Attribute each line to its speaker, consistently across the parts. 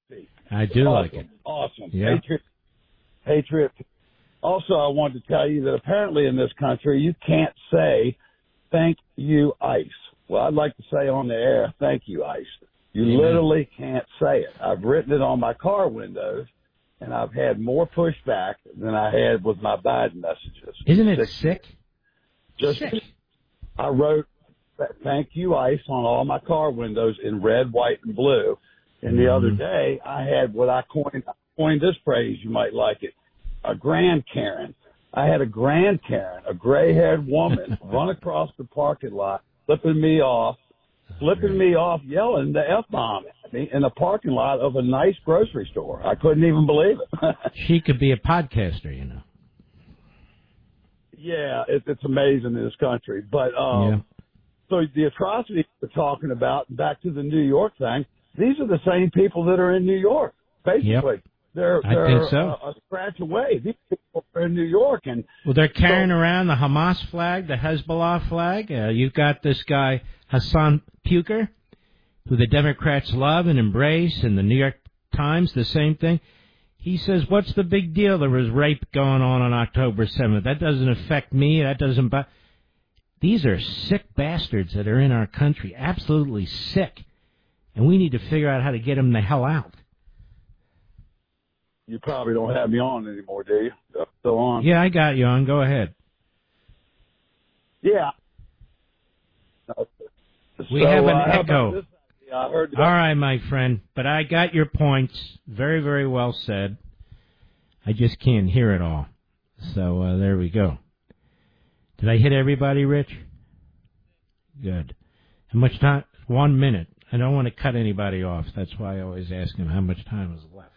Speaker 1: I do
Speaker 2: awesome,
Speaker 1: like it.
Speaker 2: Awesome.
Speaker 1: Yeah.
Speaker 2: Patriot. Also, I wanted to tell you that apparently in this country you can't say "thank you, ICE." Well, I'd like to say on the air, "Thank you, ICE." You literally can't say it. I've written it on my car windows, and I've had more pushback than I had with my Biden messages.
Speaker 1: Isn't it sick?
Speaker 2: Sick. I wrote "Thank you, ICE" on all my car windows in red, white, and blue. And the other day, I had what I coined this phrase, you might like it, a grand Karen. I had a grand Karen, a gray-haired woman, run across the parking lot, flipping me off, yelling the F-bomb at me in the parking lot of a nice grocery store. I couldn't even believe it.
Speaker 1: She could be a podcaster, you know.
Speaker 2: Yeah, it's amazing in this country. But so the atrocities we're talking about, back to the New York thing, these are the same people that are in New York, basically.
Speaker 1: Yep.
Speaker 2: They're
Speaker 1: think so.
Speaker 2: a scratch away. These people are in New York.
Speaker 1: Well, they're carrying around the Hamas flag, the Hezbollah flag. You've got this guy, Hassan Puker, who the Democrats love and embrace, and the New York Times, the same thing. He says, what's the big deal? There was rape going on October 7th. That doesn't affect me. That doesn't... These are sick bastards that are in our country, absolutely sick. And we need to figure out how to get them the hell out.
Speaker 2: You probably don't have me on anymore, do you? Still on?
Speaker 1: Yeah, I got you on. Go ahead.
Speaker 2: Yeah.
Speaker 1: We have an echo.
Speaker 2: I heard
Speaker 1: all right, my friend. But I got your points. Very, very well said. I just can't hear it all. So there we go. Did I hit everybody, Rich? Good. How much time? 1 minute. I don't want to cut anybody off. That's why I always ask them how much time is left.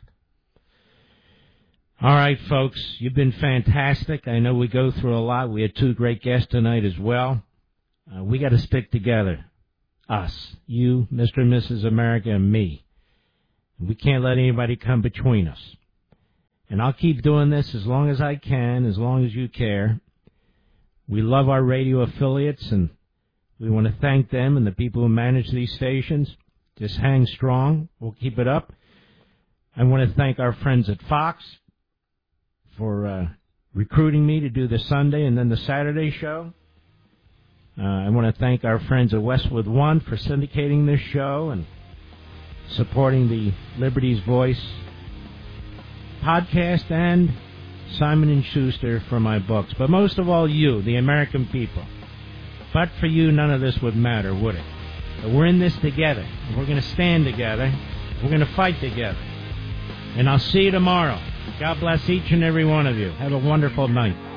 Speaker 1: All right, folks. You've been fantastic. I know we go through a lot. We had 2 great guests tonight as well. We got to stick together. Us, you, Mr. and Mrs. America, and me. We can't let anybody come between us. And I'll keep doing this as long as I can, as long as you care. We love our radio affiliates, and we want to thank them and the people who manage these stations. Just hang strong. We'll keep it up. I want to thank our friends at Fox for recruiting me to do the Sunday and then the Saturday show. I want to thank our friends at Westwood One for syndicating this show and supporting the Liberty's Voice podcast, and Simon & Schuster for my books. But most of all, you, the American people. But for you, none of this would matter, would it? But we're in this together, and we're going to stand together. We're going to fight together. And I'll see you tomorrow. God bless each and every one of you. Have a wonderful night.